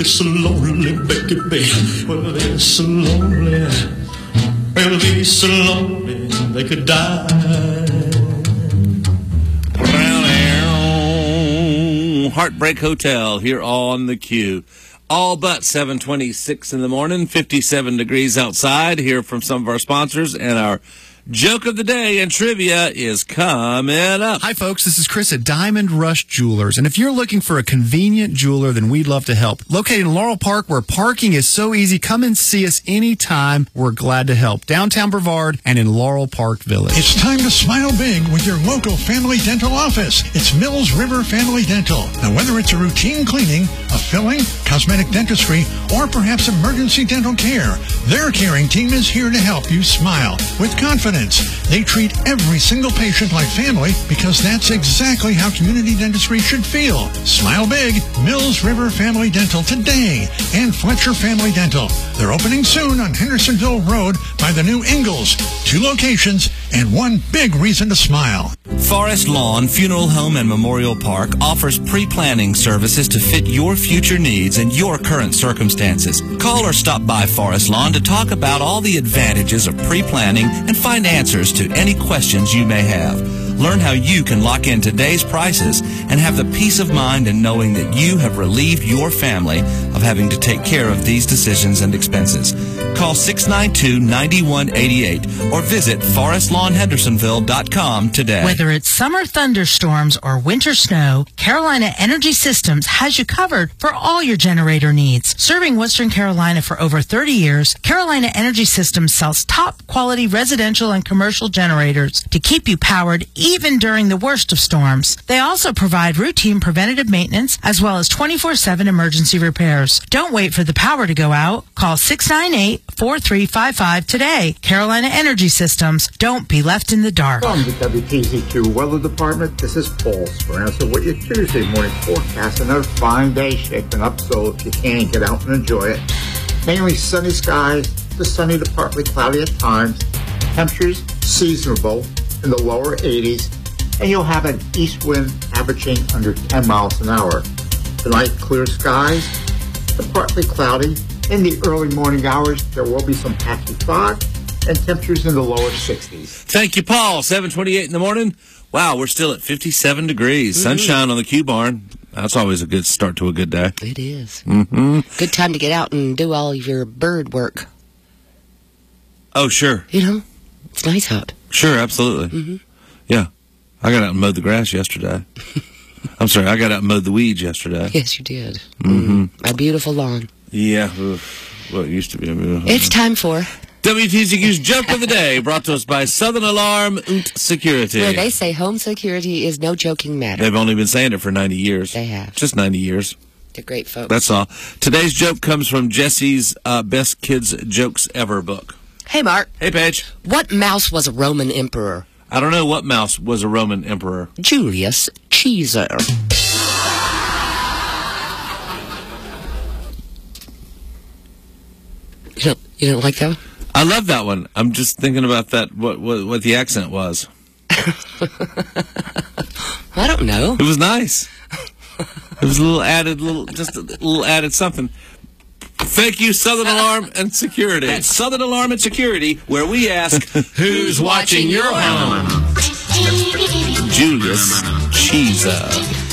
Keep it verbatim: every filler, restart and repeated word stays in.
be so lonely, Becky, babe. Well, they're so lonely. They'll be so lonely they could die. Heartbreak Hotel here on the Q. All but seven twenty-six in the morning, fifty-seven degrees outside. Hear from some of our sponsors, and our joke of the day and trivia is coming up. Hi, folks. This is Chris at Diamond Rush Jewelers. And if you're looking for a convenient jeweler, then we'd love to help. Located in Laurel Park, where parking is so easy, come and see us anytime. We're glad to help. Downtown Brevard and in Laurel Park Village. It's time to smile big with your local family dental office. It's Mills River Family Dental. Now, whether it's a routine cleaning, a filling, cosmetic dentistry, or perhaps emergency dental care, their caring team is here to help you smile with confidence. They treat every single patient like family because that's exactly how community dentistry should feel. Smile big, Mills River Family Dental today, and Fletcher Family Dental. They're opening soon on Hendersonville Road by the new Ingalls. Two locations and one big reason to smile. Forest Lawn Funeral Home and Memorial Park offers pre-planning services to fit your future needs and your current circumstances. Call or stop by Forest Lawn to talk about all the advantages of pre-planning and find answers to any questions you may have. Learn how you can lock in today's prices and have the peace of mind in knowing that you have relieved your family of having to take care of these decisions and expenses. Call six nine two, nine one eight eight or visit forest lawn hendersonville dot com today. Whether it's summer thunderstorms or winter snow, Carolina Energy Systems has you covered for all your generator needs. Serving Western Carolina for over thirty years, Carolina Energy Systems sells top quality residential and commercial generators to keep you powered even during the worst of storms. They also provide routine preventative maintenance as well as twenty-four seven emergency repairs. Don't wait for the power to go out. Call six nine eight, four three five five today. Carolina Energy Systems. Don't be left in the dark. From the W T Z Q Weather Department, this is Paul Speranza with your Tuesday morning forecast. Another fine day shaping up, so if you can, get out and enjoy it. Mainly sunny skies, to sunny to partly cloudy at times. Temperatures seasonable in the lower eighties, and you'll have an east wind averaging under ten miles an hour. Tonight, clear skies to partly cloudy. In the early morning hours, there will be some patchy fog and temperatures in the lower sixties. Thank you, Paul. seven twenty-eight in the morning. Wow, we're still at fifty-seven degrees. Mm-hmm. Sunshine on the Q Barn. That's always a good start to a good day. It is. Mm-hmm. Good time to get out and do all of your bird work. Oh, sure. You know, it's nice out. Sure, absolutely. Mm-hmm. Yeah. I got out and mowed the grass yesterday. I'm sorry, I got out and mowed the weeds yesterday. Yes, you did. Mm-hmm. Mm. A beautiful lawn. Yeah. Oof. Well, it used to be a beautiful It's time for W T Z Q's Joke of the Day, brought to us by Southern Alarm und Security. Where they say home security is no joking matter. They've only been saying it for ninety years. They have. Just ninety years. They're great folks. That's all. Today's joke comes from Jesse's uh, Best Kids Jokes Ever book. Hey, Mark. Hey, Paige. What mouse was a Roman emperor? I don't know what mouse was a Roman emperor. Julius Caesar. You don't, you don't like that one? I love that one. I'm just thinking about that, what what, what the accent was. I don't know. It was nice. It was a little added, little just a little added something. Thank you, Southern Alarm and Security. It's Southern Alarm and Security, where we ask, who's watching your home? Julius Caesar.